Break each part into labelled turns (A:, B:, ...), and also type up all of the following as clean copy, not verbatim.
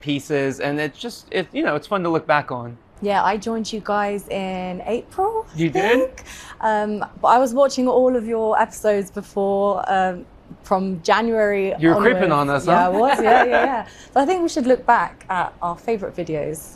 A: pieces, and it's fun to look back on.
B: Yeah, I joined you guys in April.
A: You did?
B: But I was watching all of your episodes before, from January.
A: You were creeping on us, huh?
B: Yeah, I was. Yeah. So I think we should look back at our favourite videos.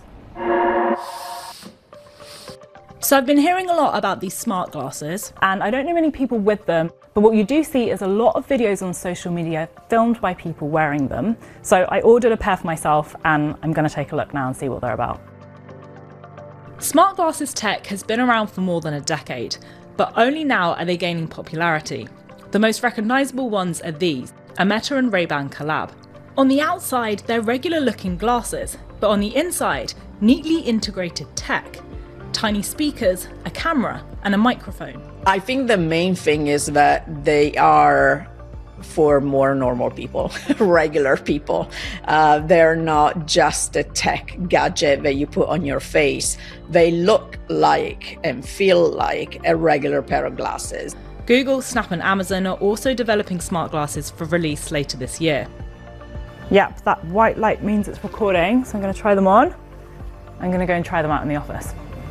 C: So I've been hearing a lot about these smart glasses, and I don't know many people with them, but what you do see is a lot of videos on social media filmed by people wearing them. So I ordered a pair for myself, and I'm going to take a look now and see what they're about. Smart glasses tech has been around for more than a decade, but only now are they gaining popularity. The most recognisable ones are these, a Meta and Ray-Ban collab. On the outside, they're regular looking glasses, but on the inside, neatly integrated tech. Tiny speakers, a camera, and a microphone.
D: I think the main thing is that they are for more normal people, regular people. They're not just a tech gadget that you put on your face. They look like and feel like a regular pair of glasses.
C: Google, Snap and Amazon are also developing smart glasses for release later this year. Yep, that white light means it's recording, so I'm going to try them on. I'm going to go and try them out in the office.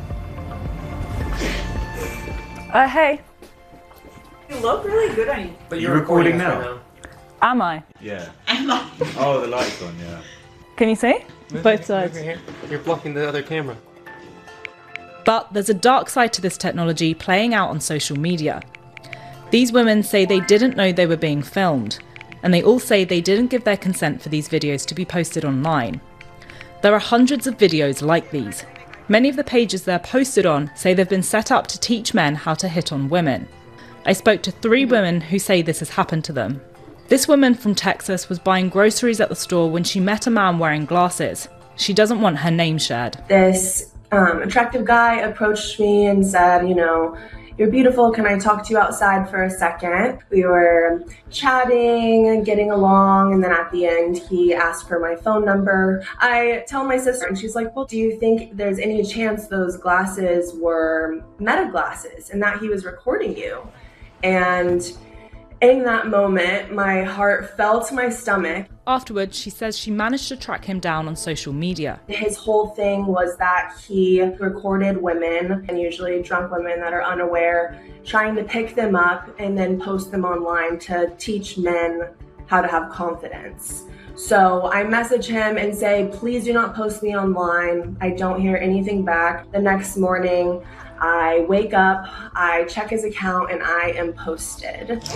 C: Hey.
E: You look really good on you.
F: But you're recording now?
C: Am I?
F: Yeah. Oh, the light's on, yeah.
C: Can you see? Both sides.
A: You're blocking the other camera.
C: But there's a dark side to this technology playing out on social media. These women say they didn't know they were being filmed, and they all say they didn't give their consent for these videos to be posted online. There are hundreds of videos like these. Many of the pages they're posted on say they've been set up to teach men how to hit on women. I spoke to 3 women who say this has happened to them. This woman from Texas was buying groceries at the store when she met a man wearing glasses. She doesn't want her name shared.
G: This attractive guy approached me and said, "You're beautiful, can I talk to you outside for a second?" We were chatting and getting along, and then at the end he asked for my phone number. I tell my sister and she's like, "Well, do you think there's any chance those glasses were Meta glasses and that he was recording you?" And in that moment, my heart fell to my stomach.
C: Afterwards, she says she managed to track him down on social media.
G: His whole thing was that he recorded women, and usually drunk women that are unaware, trying to pick them up and then post them online to teach men how to have confidence. So I message him and say, "Please do not post me online." I don't hear anything back. The next morning, I wake up, I check his account, and I am posted.